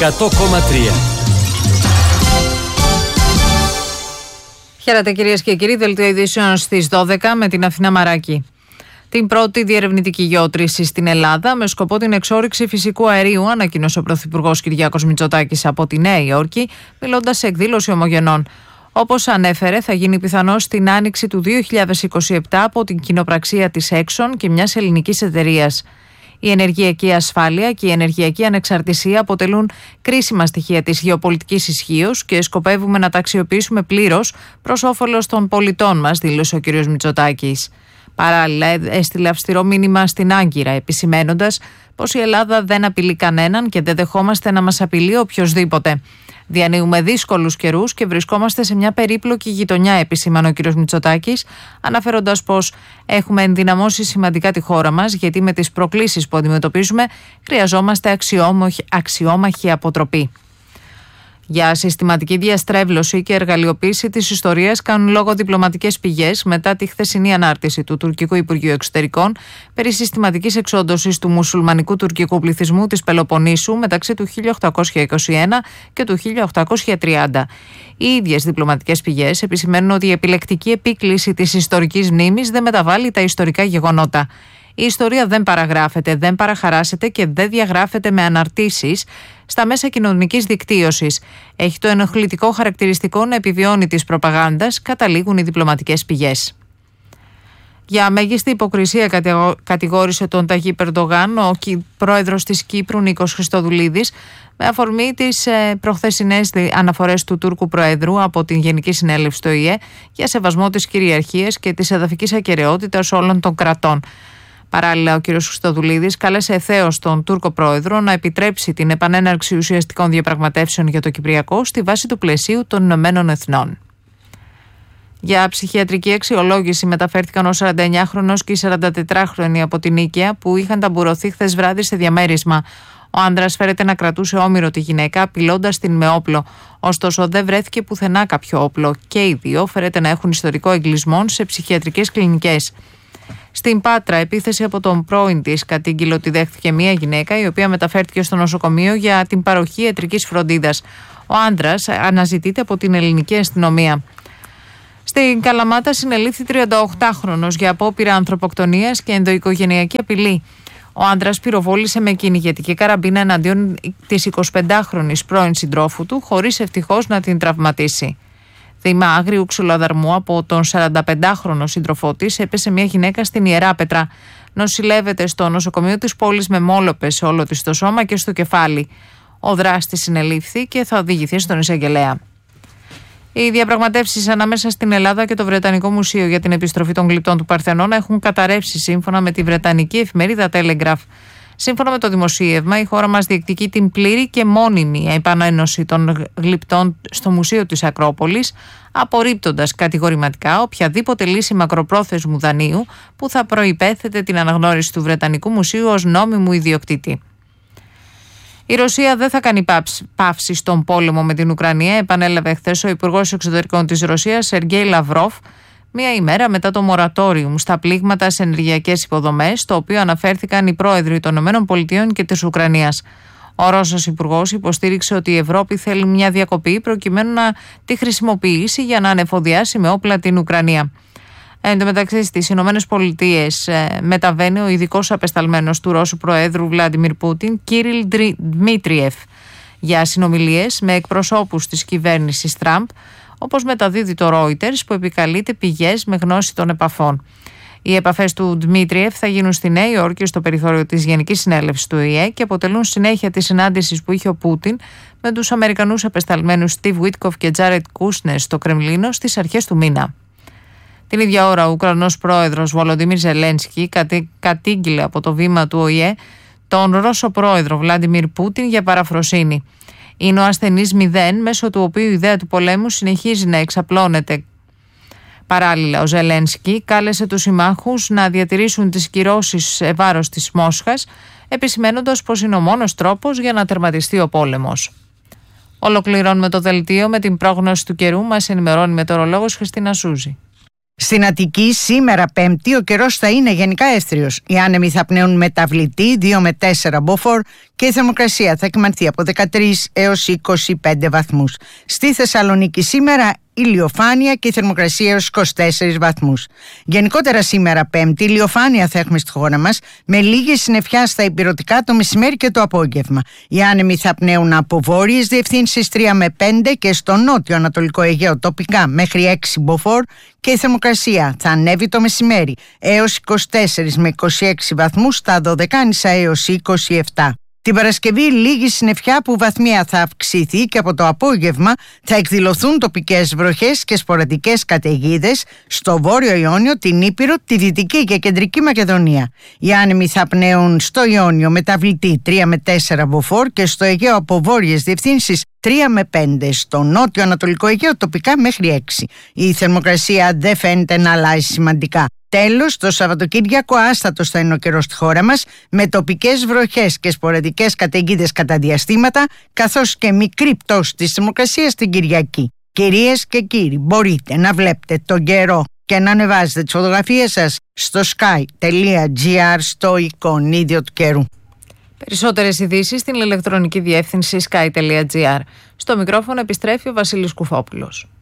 100,3. Χαίρετε κυρίες και κύριοι, δελτίο ειδήσεων στις 12 με την Αθηνά Μαράκη. Την πρώτη διερευνητική γεώτρηση στην Ελλάδα με σκοπό την εξόρυξη φυσικού αερίου ανακοίνωσε ο Πρωθυπουργός Κυριάκος Μητσοτάκης από τη Νέα Υόρκη, μιλώντας σε εκδήλωση ομογενών. Όπως ανέφερε, θα γίνει πιθανώς την άνοιξη του 2027 από την κοινοπραξία της Exxon και μιας ελληνικής εταιρείας. Η ενεργειακή ασφάλεια και η ενεργειακή ανεξαρτησία αποτελούν κρίσιμα στοιχεία της γεωπολιτικής ισχύως και σκοπεύουμε να τα αξιοποιήσουμε πλήρως προς όφελος των πολιτών μας, δήλωσε ο κ. Μητσοτάκης. Παράλληλα, έστειλε αυστηρό μήνυμα στην Άγκυρα, επισημένοντας πως η Ελλάδα δεν απειλεί κανέναν και δεν δεχόμαστε να μας απειλεί οποιοσδήποτε. Διανύουμε δύσκολους καιρούς και βρισκόμαστε σε μια περίπλοκη γειτονιά, επισήμανε ο κ. Μητσοτάκης, αναφέροντας πως έχουμε ενδυναμώσει σημαντικά τη χώρα μας, γιατί με τις προκλήσεις που αντιμετωπίζουμε χρειαζόμαστε αξιόμαχη αποτροπή. Για συστηματική διαστρέβλωση και εργαλειοποίηση της ιστορίας κάνουν λόγο διπλωματικές πηγές μετά τη χθεσινή ανάρτηση του Τουρκικού Υπουργείου Εξωτερικών περί συστηματικής εξόντωσης του μουσουλμανικού τουρκικού πληθυσμού της Πελοποννήσου μεταξύ του 1821 και του 1830. Οι ίδιες διπλωματικές πηγές επισημαίνουν ότι η επιλεκτική επίκληση της ιστορικής μνήμης δεν μεταβάλλει τα ιστορικά γεγονότα. Η ιστορία δεν παραγράφεται, δεν παραχαράσεται και δεν διαγράφεται με αναρτήσεις στα μέσα κοινωνικής δικτύωσης. Έχει το ενοχλητικό χαρακτηριστικό να επιβιώνει της προπαγάνδας, καταλήγουν οι διπλωματικές πηγές. Για μέγιστη υποκρισία κατηγόρησε τον Ταγί Ερντογάν ο πρόεδρος της Κύπρου Νίκος Χριστοδουλίδης με αφορμή τις προχθεσινές αναφορές του Τούρκου Προέδρου από την Γενική Συνέλευση του ΟΗΕ για σεβασμό της κυριαρχίας και της εδαφικής ακεραιότητας όλων των κρατών. Παράλληλα, ο κ. Χριστοδουλίδης κάλεσε ευθέως τον Τούρκο Πρόεδρο να επιτρέψει την επανέναρξη ουσιαστικών διαπραγματεύσεων για το Κυπριακό στη βάση του πλαισίου των Ηνωμένων Εθνών. Για ψυχιατρική αξιολόγηση μεταφέρθηκαν ο 49χρονος και η 44χρονη από την Νίκαια που είχαν ταμπουρωθεί χθες βράδυ σε διαμέρισμα. Ο άντρας φέρεται να κρατούσε όμηρο τη γυναίκα, απειλώντας την με όπλο. Ωστόσο, δεν βρέθηκε πουθενά κάποιο όπλο και οι δύο φέρεται να έχουν ιστορικό εγκλισμών σε ψυχιατρικές κλινικές. Στην Πάτρα, επίθεση από τον πρώην της κατήγγειλε ότι δέχτηκε μία γυναίκα η οποία μεταφέρθηκε στο νοσοκομείο για την παροχή ιατρικής φροντίδας. Ο άντρας αναζητείται από την ελληνική αστυνομία. Στην Καλαμάτα συνελήφθη 38χρονος για απόπειρα ανθρωποκτονίας και ενδοοικογενειακή απειλή. Ο άντρας πυροβόλησε με κυνηγετική καραμπίνα εναντίον της 25χρονης πρώην συντρόφου του, χωρίς ευτυχώς να την τραυματίσει. Θύμα άγριου ξυλοδαρμού από τον 45χρονο σύντροφό της έπεσε μια γυναίκα στην Ιεράπετρα. Νοσηλεύεται στο νοσοκομείο της πόλης με μόλοπες σε όλο της το σώμα και στο κεφάλι. Ο δράστης συνελήφθη και θα οδηγηθεί στον εισαγγελέα. Οι διαπραγματεύσεις ανάμεσα στην Ελλάδα και το Βρετανικό Μουσείο για την επιστροφή των γλυπτών του Παρθενώνα έχουν καταρρεύσει σύμφωνα με τη βρετανική εφημερίδα Telegraph. Σύμφωνα με το δημοσίευμα, η χώρα μας διεκδικεί την πλήρη και μόνιμη επανένωση των γλυπτών στο Μουσείο της Ακρόπολης, απορρίπτοντας κατηγορηματικά οποιαδήποτε λύση μακροπρόθεσμου δανείου που θα προϋπέθεται την αναγνώριση του Βρετανικού Μουσείου ως νόμιμου ιδιοκτήτη. Η Ρωσία δεν θα κάνει παύση στον πόλεμο με την Ουκρανία, επανέλαβε χθες ο Υπουργός Εξωτερικών της Ρωσίας, Σεργέι Λαυρόφ, μία ημέρα μετά το μορατόριουμ στα πλήγματα σε ενεργειακές υποδομές, στο οποίο αναφέρθηκαν οι πρόεδροι των ΗΠΑ και της Ουκρανίας. Ο Ρώσος Υπουργός υποστήριξε ότι η Ευρώπη θέλει μια διακοπή προκειμένου να τη χρησιμοποιήσει για να ανεφοδιάσει με όπλα την Ουκρανία. Εν τω μεταξύ, στις Ηνωμένες Πολιτείες μεταβαίνει ο ειδικός απεσταλμένος του Ρώσου Προέδρου Βλάντιμιρ Πούτιν, Κύριλ Δημήτριεφ, για συνομιλίες με εκπροσώπους της κυβέρνησης Τραμπ, όπως μεταδίδει το Reuters, που επικαλείται πηγές με γνώση των επαφών. Οι επαφές του Δημήτριεφ θα γίνουν στη Νέα Υόρκη στο περιθώριο της Γενικής Συνέλευσης του ΟΗΕ και αποτελούν συνέχεια της συνάντησης που είχε ο Πούτιν με τους Αμερικανούς απεσταλμένους Στιβ Βίτκοφ και Τζάρετ Κούσνερ στο Κρεμλίνο στις αρχές του μήνα. Την ίδια ώρα, ο Ουκρανός πρόεδρος Βολοντίμιρ Ζελένσκι κατήγγειλε από το βήμα του ΟΗΕ τον Ρώσο πρόεδρο Βλάντιμιρ Πούτιν για παραφροσύνη. Είναι ο ασθενής 0, μέσω του οποίου η ιδέα του πολέμου συνεχίζει να εξαπλώνεται. Παράλληλα, ο Ζελένσκι κάλεσε τους συμμάχους να διατηρήσουν τις κυρώσεις σε βάρος της Μόσχας, επισημένοντας πως είναι ο μόνος τρόπος για να τερματιστεί ο πόλεμος. Ολοκληρώνουμε το δελτίο με την πρόγνωση του καιρού. Μας ενημερώνει η μετεωρολόγος Χριστίνα Σούζη. Στην Αττική σήμερα Πέμπτη ο καιρός θα είναι γενικά εύθριος. Οι άνεμοι θα πνέουν μεταβλητή 2 με 4 μποφόρ και η θερμοκρασία θα κυμανθεί από 13 έως 25 βαθμούς. Στη Θεσσαλονίκη σήμερα ηλιοφάνεια και η θερμοκρασία έως 24 βαθμούς. Γενικότερα σήμερα Πέμπτη ηλιοφάνεια θα έχουμε στη χώρα μας, με λίγη συννεφιά στα ηπειρωτικά το μεσημέρι και το απόγευμα. Οι άνεμοι θα πνέουν από βόρειες διευθύνσεις 3 με 5 και στο νότιο Ανατολικό Αιγαίο τοπικά μέχρι 6 μποφόρ και η θερμοκρασία θα ανέβει το μεσημέρι έως 24 με 26 βαθμούς, στα Δωδεκάνησα έως 27. Την Παρασκευή λίγη συννεφιά που βαθμία θα αυξηθεί και από το απόγευμα θα εκδηλωθούν τοπικές βροχές και σποραδικές καταιγίδες στο Βόρειο Ιόνιο, την Ήπειρο, τη Δυτική και Κεντρική Μακεδονία. Οι άνεμοι θα πνέουν στο Ιόνιο μεταβλητή 3 με 4 μποφόρ και στο Αιγαίο από βόρειες διευθύνσεις 3 με 5, στο νότιο Ανατολικό Αιγαίο τοπικά μέχρι 6. Η θερμοκρασία δεν φαίνεται να αλλάζει σημαντικά. Τέλος, το Σαββατοκύριακο άστατος θα είναι ο καιρός στη χώρα μας, με τοπικές βροχές και σποραδικές καταιγίδες κατά διαστήματα, καθώς και μικρή πτώση της θερμοκρασίας την Κυριακή. Κυρίες και κύριοι, μπορείτε να βλέπετε τον καιρό και να ανεβάζετε τις φωτογραφίες σας στο sky.gr, στο εικονίδιο του καιρού. Περισσότερες ειδήσεις στην ηλεκτρονική διεύθυνση sky.gr. Στο μικρόφωνο επιστρέφει ο Βασίλης Κουφόπουλος.